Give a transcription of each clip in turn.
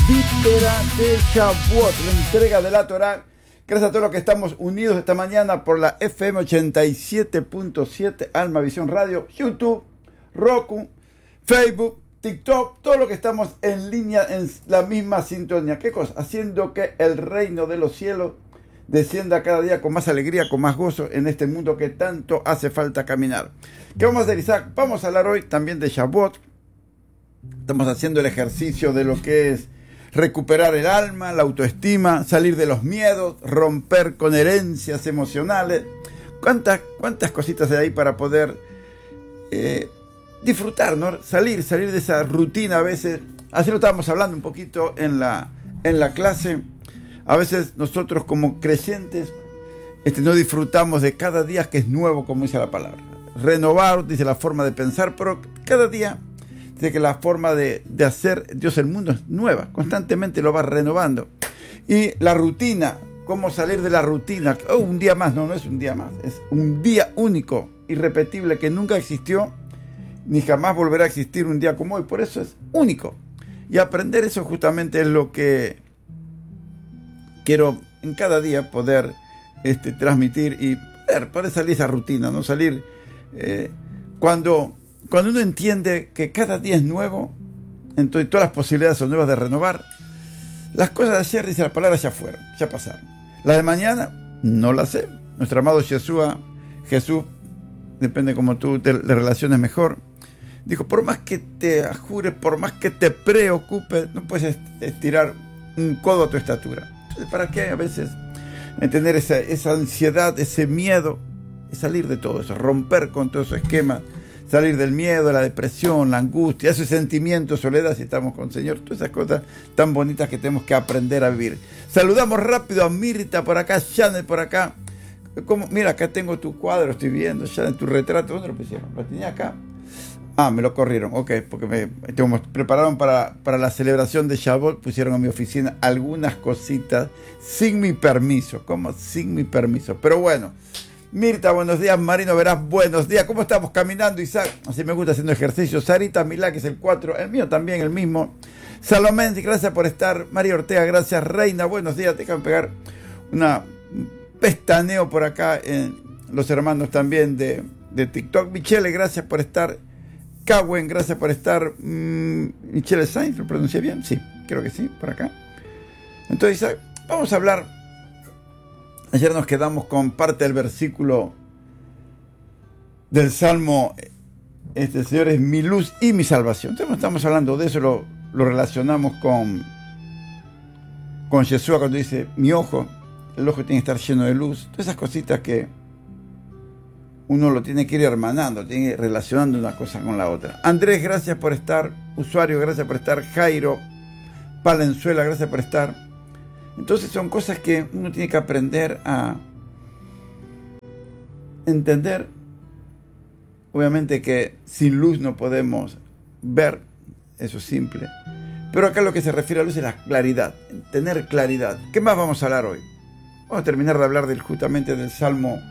víspera de Shavuot, la entrega de la Torá. Gracias a todos los que estamos unidos esta mañana por la FM 87.7, Alma Visión Radio, YouTube, Roku, Facebook, TikTok, todo lo que estamos en línea en la misma sintonía. ¿Qué cosa? Haciendo que el reino de los cielos descienda cada día con más alegría, con más gozo en este mundo que tanto hace falta caminar. ¿Qué vamos a hacer, Isaac? Vamos a hablar hoy también de Shavuot. Estamos haciendo el ejercicio de lo que es recuperar el alma, la autoestima, salir de los miedos, romper con herencias emocionales. ¿Cuántas cositas hay ahí para poder disfrutar, ¿no? Salir de esa rutina a veces. Así lo estábamos hablando un poquito en la clase. A veces nosotros como creyentes no disfrutamos de cada día que es nuevo, como dice la palabra. Renovar, dice la forma de pensar, pero cada día dice que la forma de hacer Dios el mundo es nueva, constantemente lo va renovando. Y la rutina, cómo salir de la rutina, un día más, no es un día más, es un día único, irrepetible, que nunca existió, ni jamás volverá a existir un día como hoy, por eso es único. Y aprender eso justamente es lo que quiero en cada día poder transmitir y poder salir de esa rutina, ¿no? Salir cuando uno entiende que cada día es nuevo, entonces todas las posibilidades son nuevas de renovar. Las cosas de ayer, dice la palabra, ya fueron, ya pasaron. Las de mañana, no las sé. Nuestro amado Jesús, depende cómo tú te relaciones mejor, dijo, por más que te ajures, por más que te preocupes, no puedes estirar un codo a tu estatura. Entonces, ¿para qué a veces tener esa ansiedad, ese miedo? Es salir de todo eso, romper con todo ese esquema, salir del miedo, la depresión, la angustia, ese sentimiento, soledad, si estamos con el Señor, todas esas cosas tan bonitas que tenemos que aprender a vivir. Saludamos rápido a Mirta por acá, Janet por acá. Mira, acá tengo tu cuadro, estoy viendo, Janet, tu retrato, ¿dónde lo pusieron? ¿Lo tenía acá? Ah, me lo corrieron, ok, porque me prepararon para la celebración de Shavuot, pusieron a mi oficina algunas cositas sin mi permiso. ¿Cómo? Sin mi permiso. Pero bueno, Mirta, buenos días. Marino Verás, buenos días. ¿Cómo estamos caminando, Isaac? Así me gusta haciendo ejercicio. Sarita Milá, que es el 4, el mío también, el mismo. Salomé, gracias por estar. María Ortega, gracias. Reina, buenos días. Te dejan pegar un pestaneo por acá en los hermanos también de TikTok. Michele, gracias por estar. Cawen, gracias por estar. Michele Sainz, ¿lo pronuncié bien? Sí, creo que sí, por acá. Entonces, Isaac, vamos a hablar. Ayer nos quedamos con parte del versículo del Salmo, Señor es mi luz y mi salvación. Entonces estamos hablando de eso, lo relacionamos con Jesús cuando dice, mi ojo, el ojo tiene que estar lleno de luz. Todas esas cositas que uno lo tiene que ir hermanando, tiene que ir relacionando una cosa con la otra. Andrés, gracias por estar. Usuario, gracias por estar. Jairo Palenzuela, gracias por estar. Entonces son cosas que uno tiene que aprender a entender. Obviamente que sin luz no podemos ver, eso es simple. Pero acá lo que se refiere a luz es la claridad, tener claridad. ¿Qué más vamos a hablar hoy? Vamos a terminar de hablar justamente del Salmo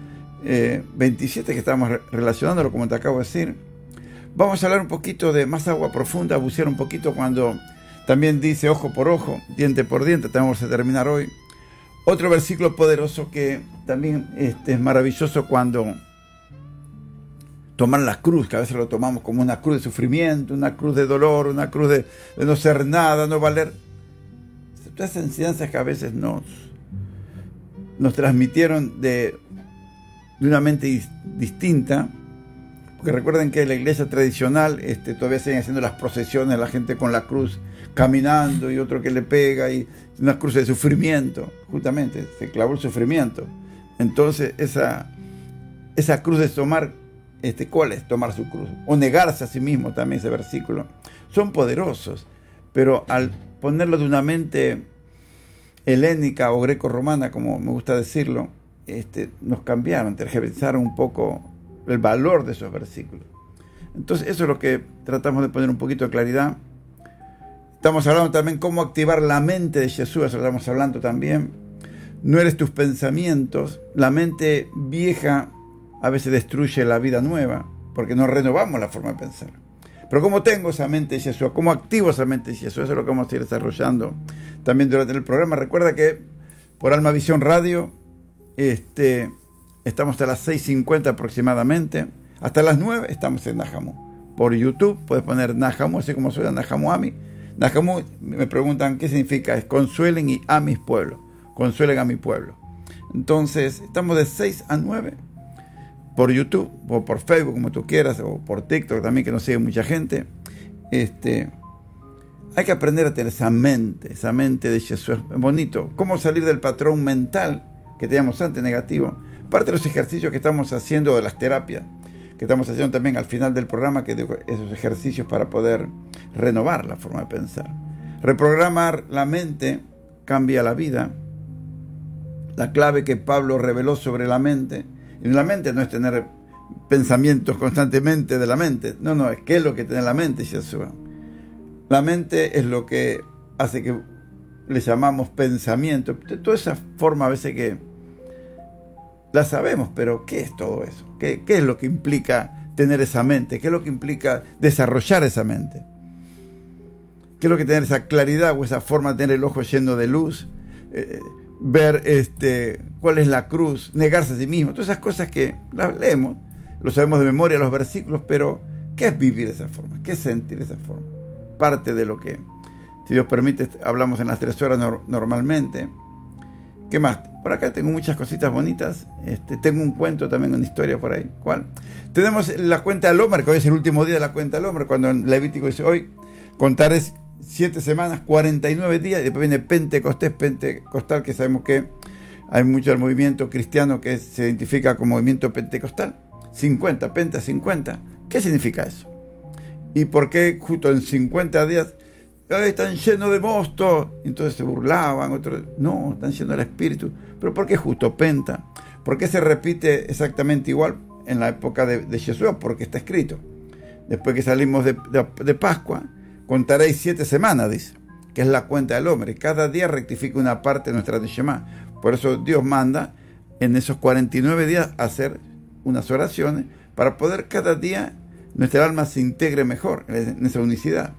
27 que estamos relacionándolo, como te acabo de decir. Vamos a hablar un poquito de más agua profunda, bucear un poquito cuando también dice ojo por ojo, diente por diente. Tenemos que terminar hoy. Otro versículo poderoso que también es maravilloso cuando tomar la cruz, que a veces lo tomamos como una cruz de sufrimiento, una cruz de dolor, una cruz de no ser nada, no valer. Todas esas enseñanzas que a veces nos transmitieron de una mente distinta, porque recuerden que la iglesia tradicional todavía siguen haciendo las procesiones, la gente con la cruz caminando y otro que le pega, y una cruz de sufrimiento, justamente, se clavó el sufrimiento. Entonces esa cruz de tomar, ¿cuál es? Tomar su cruz, o negarse a sí mismo, también ese versículo, son poderosos, pero al ponerlo de una mente helénica o greco-romana, como me gusta decirlo, nos cambiaron, tergiversaron un poco el valor de esos versículos. Entonces eso es lo que tratamos de poner un poquito de claridad. Estamos hablando también cómo activar la mente de Jesús, eso estamos hablando también. No eres tus pensamientos. La mente vieja a veces destruye la vida nueva, porque no renovamos la forma de pensar. Pero ¿cómo tengo esa mente de Yeshua? ¿Cómo activo esa mente de Yeshua? Eso es lo que vamos a ir desarrollando también durante el programa. Recuerda que por Alma Visión Radio estamos hasta las 6:50 aproximadamente. Hasta las 9 estamos en Nahamu. Por YouTube puedes poner Nahamu, así como suena Nahamu Ami. Nahamu, me preguntan qué significa. Es consuelen y a mis pueblos. Consuelen a mi pueblo. Entonces, estamos de 6 a 9 por YouTube, o por Facebook, como tú quieras, o por TikTok también, que nos sigue mucha gente. Hay que aprender a tener esa mente de Jesús. Es bonito. ¿Cómo salir del patrón mental que teníamos antes, negativo? Parte de los ejercicios que estamos haciendo, de las terapias, que estamos haciendo también al final del programa, que esos ejercicios para poder renovar la forma de pensar. Reprogramar la mente cambia la vida. La clave que Pablo reveló sobre la mente, y la mente no es tener pensamientos constantemente de la mente, no, es que es lo que tiene la mente, Jesús. La mente es lo que hace que le llamamos pensamiento. Toda esa forma a veces que la sabemos, pero ¿qué es todo eso? ¿Qué es lo que implica tener esa mente? ¿Qué es lo que implica desarrollar esa mente? ¿Qué es lo que tener esa claridad o esa forma de tener el ojo lleno de luz? Ver cuál es la cruz, negarse a sí mismo, todas esas cosas que las leemos, lo sabemos de memoria los versículos, pero ¿qué es vivir de esa forma? ¿Qué es sentir de esa forma? Parte de lo que, si Dios permite, hablamos en las 3 horas normalmente. ¿Qué más? Por acá tengo muchas cositas bonitas. Tengo un cuento también, una historia por ahí. ¿Cuál? Tenemos la cuenta del Omer, que hoy es el último día de la cuenta del Omer, cuando en Levítico dice hoy contaré 7 semanas, 49 días, y después viene Pentecostal, que sabemos que hay mucho del movimiento cristiano que se identifica como movimiento pentecostal. 50, Penta 50. ¿Qué significa eso? ¿Y por qué justo en 50 días están llenos de mosto? Entonces se burlaban, otros, no, están llenos del Espíritu. ¿Pero por qué justo Penta? ¿Por qué se repite exactamente igual en la época de Jesús? Porque está escrito. Después que salimos de Pascua, contaréis 7 semanas, dice, que es la cuenta del hombre. Cada día rectifica una parte de nuestra Neshama. Por eso Dios manda en esos 49 días hacer unas oraciones para poder cada día nuestra alma se integre mejor en esa unicidad.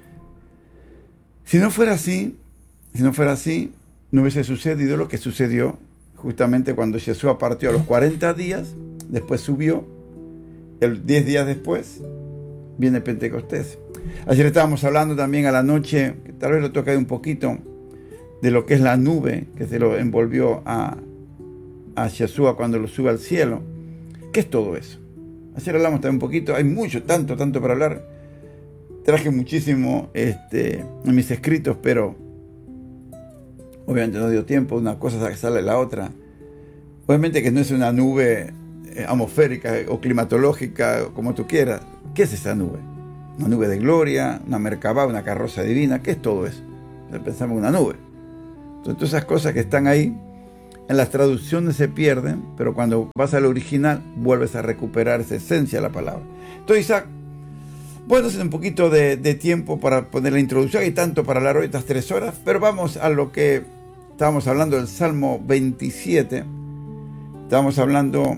Si no fuera así, no hubiese sucedido lo que sucedió justamente cuando Jesús partió a los 40 días, después subió, 10 días después viene Pentecostés. Ayer estábamos hablando también a la noche, que tal vez lo toca un poquito, de lo que es la nube que se lo envolvió a Jesús cuando lo sube al cielo. ¿Qué es todo eso? Ayer hablamos también un poquito, hay mucho, tanto para hablar. Traje muchísimo en mis escritos, pero obviamente no dio tiempo, una cosa sale de la otra. Obviamente que no es una nube atmosférica o climatológica, como tú quieras. ¿Qué es esa nube? Una nube de gloria, una merkabá, una carroza divina. ¿Qué es todo eso? Pensamos en una nube. Entonces, todas esas cosas que están ahí, en las traducciones se pierden, pero cuando vas al original, vuelves a recuperar esa esencia de la palabra. Entonces, Isaac, bueno, es un poquito de tiempo para poner la introducción. Hay tanto para hablar hoy, estas 3 horas, pero vamos a lo que estábamos hablando del Salmo 27. Estábamos hablando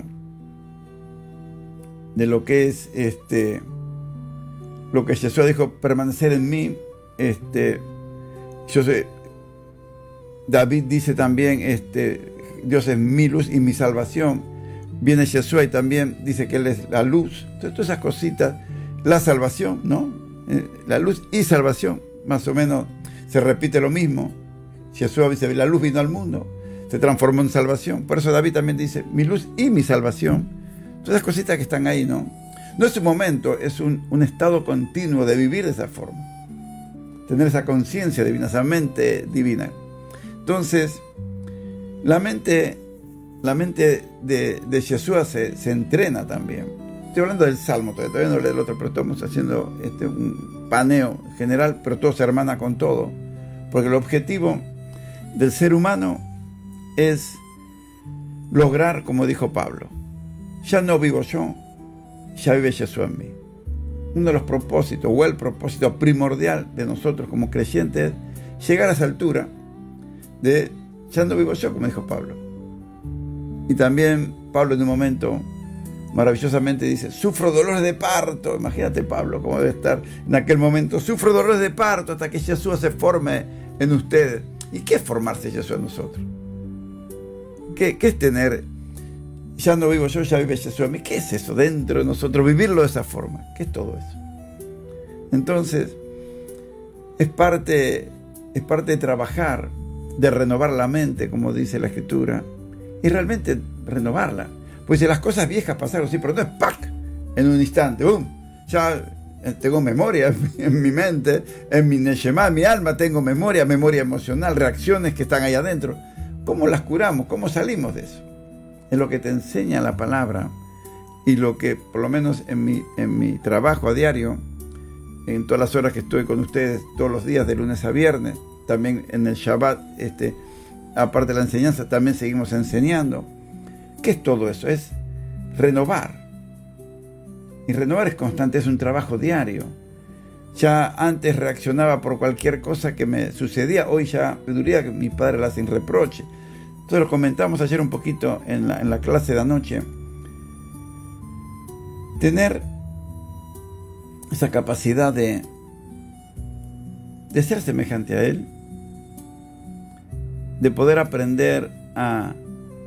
de lo que es lo que Jesús dijo, permanecer en mí. Yo sé, David dice también, Dios es mi luz y mi salvación. Viene Jesús y también dice que Él es la luz. Entonces, todas esas cositas, la salvación, ¿no? La luz y salvación, más o menos se repite lo mismo. Jesús dice, la luz vino al mundo, se transformó en salvación. Por eso David también dice, mi luz y mi salvación. Todas esas cositas que están ahí, ¿no? No es un momento, es un estado continuo de vivir de esa forma. Tener esa conciencia divina, esa mente divina. Entonces, la mente de Jesús se entrena también. Estoy hablando del Salmo, todavía no leo el otro, pero estamos haciendo un paneo general, pero todo se hermana con todo. Porque el objetivo del ser humano es lograr, como dijo Pablo, ya no vivo yo, ya vive Jesús en mí. Uno de los propósitos, o el propósito primordial de nosotros como creyentes, es llegar a esa altura de ya no vivo yo, como dijo Pablo. Y también Pablo en un momento maravillosamente dice, sufro dolores de parto. Imagínate Pablo cómo debe estar en aquel momento. Sufro dolores de parto hasta que Jesús se forme en ustedes. ¿Y qué es formarse Jesús en nosotros? ¿Qué es tener, ya no vivo yo, ya vive Jesús en mí? ¿Qué es eso dentro de nosotros? Vivirlo de esa forma. ¿Qué es todo eso? Entonces, es parte de trabajar, de renovar la mente, como dice la Escritura, y realmente renovarla. Pues si las cosas viejas pasaron, sí, pero no es ¡pac! En un instante, ¡bum! Ya tengo memoria en mi mente, en mi neshama, en mi alma tengo memoria emocional, reacciones que están ahí adentro. ¿Cómo las curamos? ¿Cómo salimos de eso? Es lo que te enseña la palabra y lo que, por lo menos en mi trabajo a diario, en todas las horas que estoy con ustedes, todos los días, de lunes a viernes, también en el Shabbat, aparte de la enseñanza, también seguimos enseñando. ¿Qué es todo eso? Es renovar. Y renovar es constante, es un trabajo diario. Ya antes reaccionaba por cualquier cosa que me sucedía, hoy ya sabiduría que mi padre la sin reproche. Entonces lo comentamos ayer un poquito en la clase de anoche. Tener esa capacidad de ser semejante a Él, de poder aprender a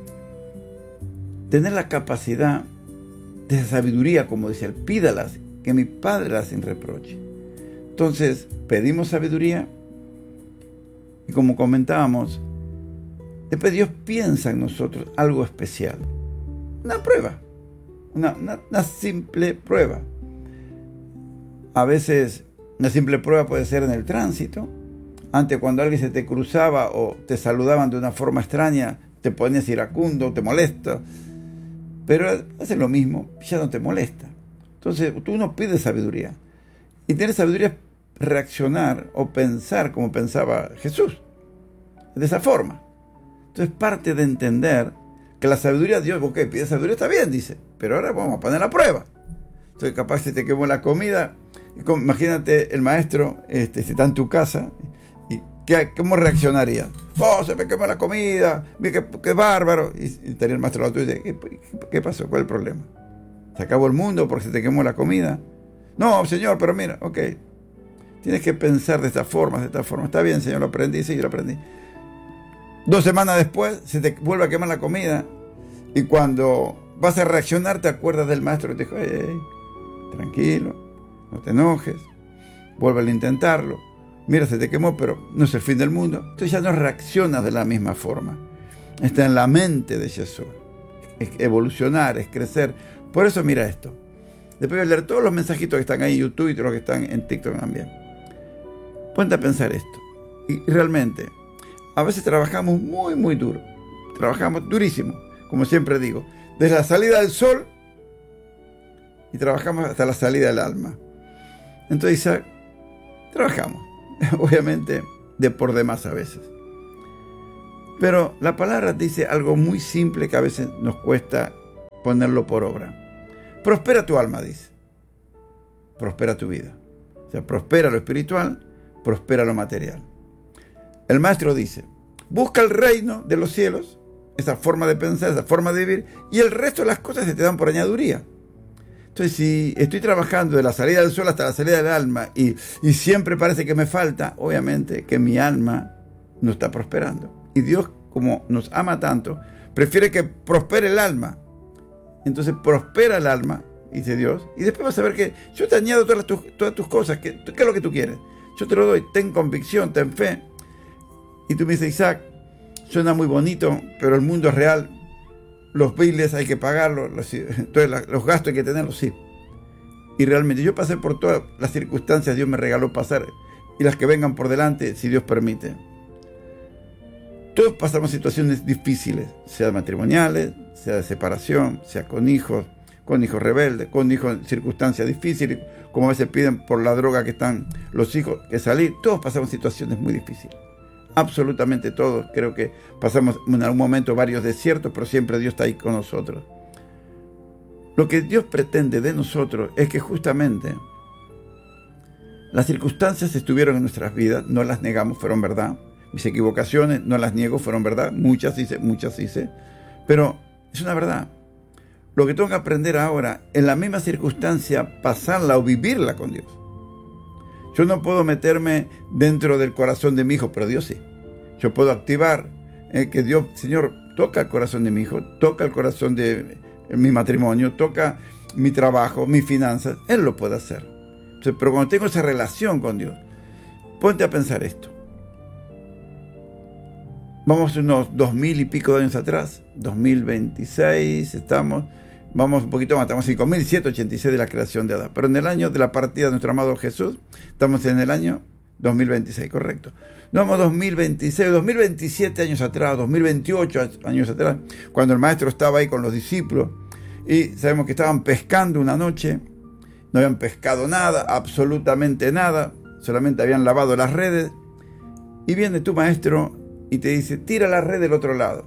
tener la capacidad de sabiduría, como dice Él, pídalas, que mi Padre las sin reproche. Entonces, pedimos sabiduría y como comentábamos, después Dios piensa en nosotros algo especial. Una prueba, una simple prueba. A veces una simple prueba puede ser en el tránsito. Antes, cuando alguien se te cruzaba o te saludaban de una forma extraña, te ponías iracundo, te molesta. Pero hace lo mismo, ya no te molesta. Entonces, tú no pides sabiduría. Y tener sabiduría es reaccionar o pensar como pensaba Jesús. De esa forma. Entonces, parte de entender que la sabiduría, Dios, ok, pide sabiduría, está bien, dice. Pero ahora vamos a poner la prueba. Entonces, capaz se te quemó la comida. Imagínate el maestro, si está en tu casa, y ¿cómo reaccionaría? Oh, se me quemó la comida, qué bárbaro. Y estaría el maestro al lado tuyo y dice, ¿qué pasó? ¿Cuál es el problema? ¿Se acabó el mundo porque se te quemó la comida? No, señor, pero mira, ok. Tienes que pensar de esta forma. Está bien, señor, lo aprendí, sí, yo lo aprendí. 2 semanas después se te vuelve a quemar la comida y cuando vas a reaccionar te acuerdas del maestro que te dijo, hey, tranquilo, no te enojes, vuelve a intentarlo. Mira, se te quemó, pero no es el fin del mundo. Entonces ya no reaccionas de la misma forma. Está en la mente de Jesús. Es evolucionar, es crecer. Por eso mira esto. Después voy a leer todos los mensajitos que están ahí en YouTube y todos los que están en TikTok también. Ponte a pensar esto. Y realmente, a veces trabajamos muy, muy duro. Trabajamos durísimo, como siempre digo. Desde la salida del sol y trabajamos hasta la salida del alma. Entonces, Isaac, trabajamos. Obviamente, de por demás a veces. Pero la palabra dice algo muy simple que a veces nos cuesta ponerlo por obra. Prospera tu alma, dice. Prospera tu vida. O sea, prospera lo espiritual, prospera lo material. El maestro dice, busca el reino de los cielos, esa forma de pensar, esa forma de vivir, y el resto de las cosas se te dan por añadiduría. Entonces, si estoy trabajando de la salida del sol hasta la salida del alma y siempre parece que me falta, obviamente que mi alma no está prosperando. Y Dios, como nos ama tanto, prefiere que prospere el alma. Entonces prospera el alma, dice Dios, y después vas a ver que yo te añado todas tus cosas. ¿Qué es lo que tú quieres? Yo te lo doy. Ten convicción, ten fe. Y tú me dices, Isaac, suena muy bonito, pero el mundo es real. Los biles hay que pagarlos, los gastos hay que tenerlos, sí. Y realmente yo pasé por todas las circunstancias, Dios me regaló pasar, y las que vengan por delante, si Dios permite. Todos pasamos situaciones difíciles, sea matrimoniales, sea de separación, sea con hijos rebeldes, con hijos en circunstancias difíciles, como a veces piden por la droga que están los hijos que salir. Todos pasamos situaciones muy difíciles. Absolutamente todos. Creo que pasamos en algún momento varios desiertos, pero siempre Dios está ahí con nosotros. Lo que Dios pretende de nosotros es que justamente las circunstancias estuvieron en nuestras vidas, no las negamos, fueron verdad. Mis equivocaciones, no las niego, fueron verdad. Muchas hice, pero es una verdad. Lo que tengo que aprender ahora, en la misma circunstancia, pasarla o vivirla con Dios. Yo no puedo meterme dentro del corazón de mi hijo, pero Dios sí. Yo puedo activar que Dios, Señor, toca el corazón de mi hijo, toca el corazón de mi matrimonio, toca mi trabajo, mis finanzas. Él lo puede hacer. Entonces, pero cuando tengo esa relación con Dios, ponte a pensar esto. Vamos unos 2000 y pico de años atrás, 2026 estamos, vamos un poquito más, estamos 5786 de la creación de Adán. Pero en el año de la partida de nuestro amado Jesús, estamos en el año 2026, correcto. No vamos 2026, 2027 años atrás, 2028 años atrás, cuando el maestro estaba ahí con los discípulos y sabemos que estaban pescando una noche, no habían pescado nada, absolutamente nada, solamente habían lavado las redes y viene tu maestro y te dice, tira la red del otro lado.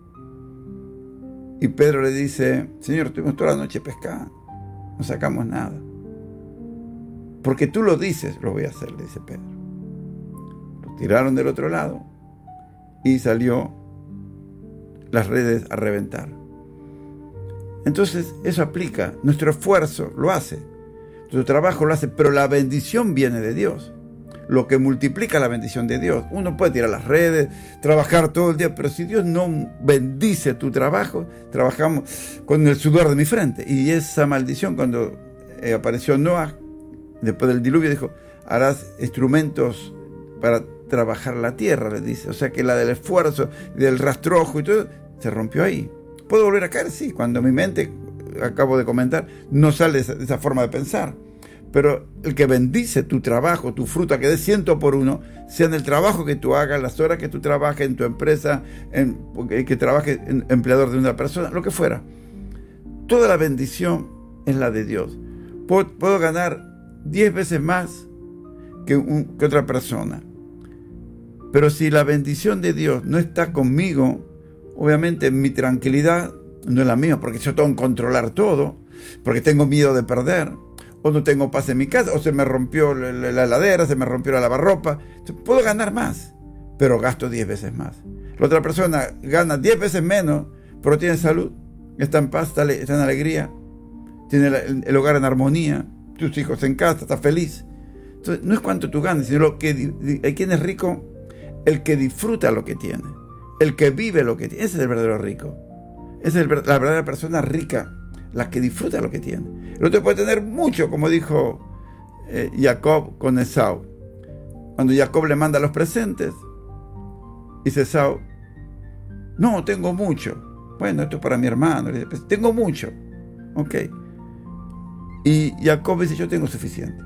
Y Pedro le dice, Señor, estuvimos toda la noche pescando, no sacamos nada. Porque tú lo dices, lo voy a hacer, le dice Pedro. Lo tiraron del otro lado y salió las redes a reventar. Entonces, eso aplica. Nuestro esfuerzo lo hace. Nuestro trabajo lo hace, pero la bendición viene de Dios. Lo que multiplica la bendición de Dios. Uno puede tirar las redes, trabajar todo el día, pero si Dios no bendice tu trabajo, trabajamos con el sudor de mi frente. Y esa maldición, cuando apareció Noah, después del diluvio, dijo, harás instrumentos para trabajar la tierra, le dice. O sea que la del esfuerzo, del rastrojo y todo, se rompió ahí. ¿Puedo volver a caer? Sí, cuando mi mente, acabo de comentar, no sale de esa forma de pensar. Pero el que bendice tu trabajo, tu fruta, que dé 100 por 1, sea en el trabajo que tú hagas, las horas que tú trabajes en tu empresa, que trabajes en empleador de una persona, lo que fuera. Toda la bendición es la de Dios. Puedo ganar 10 veces más que otra persona. Pero si la bendición de Dios no está conmigo, obviamente mi tranquilidad no es la misma, porque yo tengo que controlar todo, porque tengo miedo de perder, o no tengo paz en mi casa, o se me rompió la heladera, se me rompió la lavarropa. Puedo ganar más, pero gasto 10 veces más. La otra persona gana 10 veces menos, pero tiene salud, está en paz, está en alegría, tiene el hogar en armonía, tus hijos en casa, está feliz. Entonces, no es cuánto tú ganes, sino hay quien es rico, el que disfruta lo que tiene, el que vive lo que tiene. Ese es el verdadero rico. Esa es la verdadera persona rica, la que disfruta lo que tiene. El otro puede tener mucho, como dijo Jacob con Esaú. Cuando Jacob le manda los presentes, dice Esaú, no, tengo mucho. Bueno, esto es para mi hermano. Le dice, pues, tengo mucho. Ok. Y Jacob dice, yo tengo suficiente.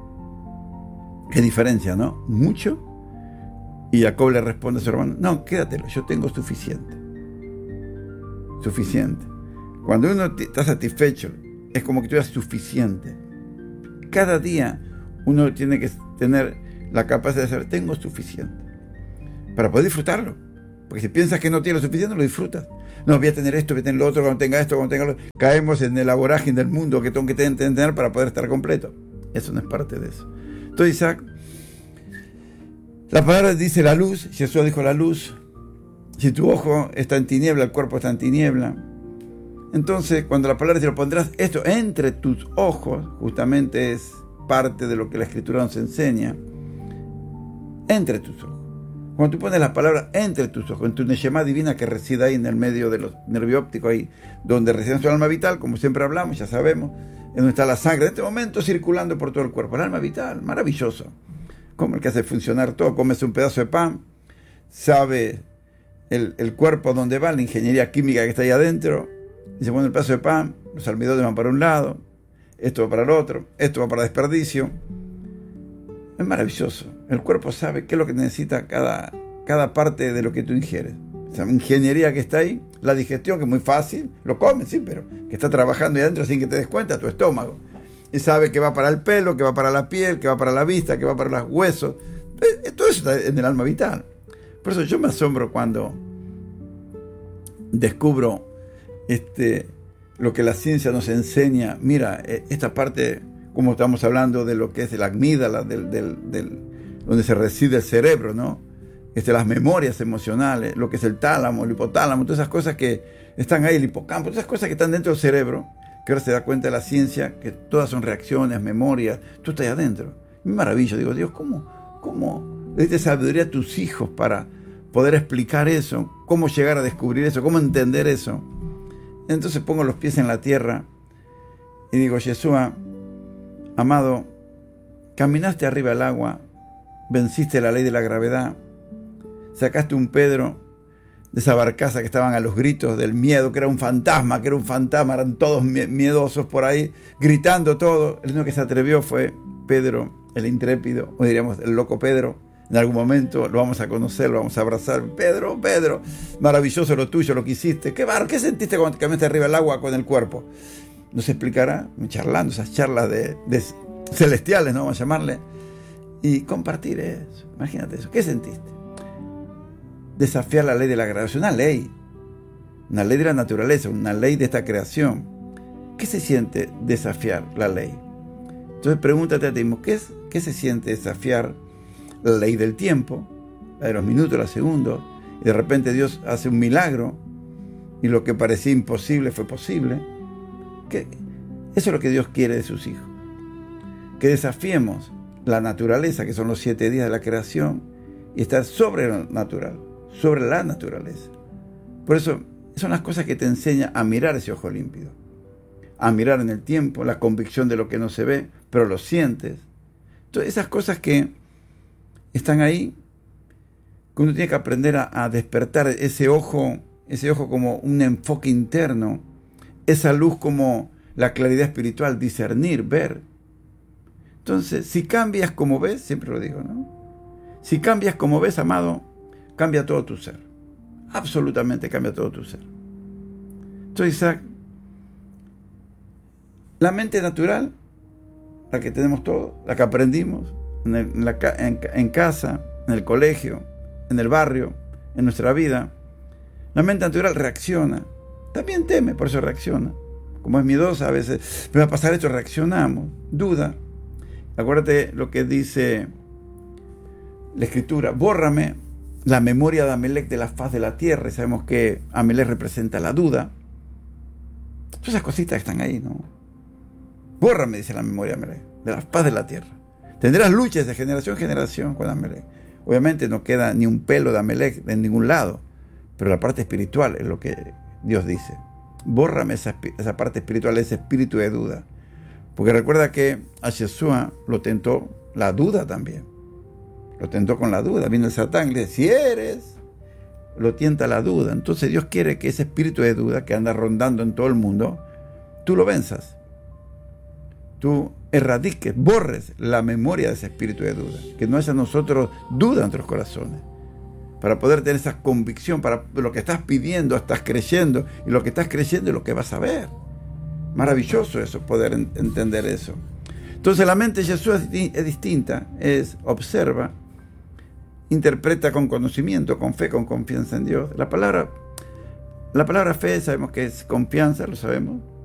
Qué diferencia, ¿no? Mucho. Y Jacob le responde a su hermano, no, quédatelo, yo tengo suficiente. Suficiente. Cuando uno está satisfecho, es como que tú eres suficiente. Cada día uno tiene que tener la capacidad de saber, tengo suficiente, para poder disfrutarlo. Porque si piensas que no tienes lo suficiente, lo disfrutas. No, voy a tener esto, voy a tener lo otro, cuando tenga esto, cuando tenga lo otro. Caemos en la vorágine del mundo que tengo que tener para poder estar completo. Eso no es parte de eso. Entonces, Isaac, la palabra dice la luz, Jesús dijo la luz. Si tu ojo está en tiniebla, el cuerpo está en tiniebla. Entonces, cuando la palabra dice, lo pondrás esto entre tus ojos, justamente es parte de lo que la Escritura nos enseña, entre tus ojos. Cuando tú pones la palabra entre tus ojos, en tu neshama divina que reside ahí en el medio de los nervios ópticos, ahí donde reside nuestro alma vital, como siempre hablamos, ya sabemos, en donde está la sangre, en este momento circulando por todo el cuerpo. El alma vital, maravilloso. Como el que hace funcionar todo, comes un pedazo de pan, sabe el cuerpo dónde va, la ingeniería química que está ahí adentro. Dice, bueno, el pedazo de pan, los almidones van para un lado, esto va para el otro, esto va para desperdicio. Es maravilloso. El cuerpo sabe qué es lo que necesita cada parte de lo que tú ingieres. Esa ingeniería que está ahí, la digestión, que es muy fácil, lo comes, sí, pero que está trabajando ahí adentro sin que te des cuenta, tu estómago. Y sabe que va para el pelo, que va para la piel, que va para la vista, que va para los huesos. Todo eso está en el alma vital. Por eso yo me asombro cuando descubro lo que la ciencia nos enseña. Mira, esta parte, como estamos hablando de lo que es la amígdala, donde se reside el cerebro, ¿no? Las memorias emocionales, lo que es el tálamo, el hipotálamo, todas esas cosas que están ahí el hipocampo, todas esas cosas que están dentro del cerebro, que ahora se da cuenta de la ciencia, que todas son reacciones, memorias, tú estás ahí adentro. Me maravillo, digo, Dios, ¿cómo le diste sabiduría a tus hijos para poder explicar eso? ¿Cómo llegar a descubrir eso? ¿Cómo entender eso? Entonces pongo los pies en la tierra y digo, Yeshua, amado, caminaste arriba del agua, venciste la ley de la gravedad, sacaste un Pedro de esa barcaza que estaban a los gritos del miedo, que era un fantasma, eran todos miedosos por ahí, gritando todo. El único que se atrevió fue Pedro, el intrépido, o diríamos el loco Pedro. En algún momento lo vamos a conocer, lo vamos a abrazar. Pedro, maravilloso lo tuyo, lo que hiciste. ¿Qué sentiste cuando te caminaste arriba del agua con el cuerpo? Nos explicará, charlando, esas charlas de celestiales, ¿no? Vamos a llamarle. Y compartir eso. Imagínate eso. ¿Qué sentiste? Desafiar la ley de la gravedad. Una ley de la naturaleza, una ley de esta creación. ¿Qué se siente desafiar la ley? Entonces pregúntate a ti mismo, ¿qué se siente desafiar la ley del tiempo, la de los minutos, los segundos? Y de repente Dios hace un milagro y lo que parecía imposible fue posible. Eso es lo que Dios quiere de sus hijos. Que desafiemos la naturaleza, que son los 7 días de la creación, y estar sobre lo natural, sobre la naturaleza. Por eso son las cosas que te enseña a mirar ese ojo límpido, a mirar en el tiempo, la convicción de lo que no se ve, pero lo sientes. Entonces esas cosas que están ahí, que uno tiene que aprender a despertar ese ojo como un enfoque interno, esa luz como la claridad espiritual, discernir, ver. Entonces, si cambias como ves, siempre lo digo, ¿no? Si cambias como ves, amado, cambia todo tu ser. Absolutamente cambia todo tu ser. Entonces, Isaac, la mente natural, la que tenemos todos, la que aprendimos en casa, en el colegio, en el barrio, en nuestra vida, la mente natural reacciona. También teme, por eso reacciona. Como es miedosa, a veces me va a pasar esto, reaccionamos, duda. Acuérdate lo que dice la Escritura: bórrame la memoria de Amelec de la faz de la tierra. Y sabemos que Amelec representa la duda. Todas esas cositas están ahí, ¿no? Bórrame, dice la memoria de Amelec, de la faz de la tierra. Tendrás luchas de generación en generación con Amelec. Obviamente no queda ni un pelo de Amelec en ningún lado, pero la parte espiritual es lo que Dios dice. Bórrame esa parte espiritual, ese espíritu de duda. Porque recuerda que a Yeshua lo tentó la duda también. Lo tentó con la duda. Vino el Satán y le dice, si eres, lo tienta la duda. Entonces Dios quiere que ese espíritu de duda que anda rondando en todo el mundo, tú lo venzas. Tú erradiques, borres la memoria de ese espíritu de duda. Que no haya en nosotros duda en nuestros corazones. Para poder tener esa convicción, para lo que estás pidiendo, estás creyendo, y lo que estás creyendo es lo que vas a ver. Maravilloso eso, poder entender eso. Entonces la mente de Jesús es distinta, observa, interpreta con conocimiento, con fe, con confianza en Dios. La palabra fe sabemos que es confianza, lo sabemos.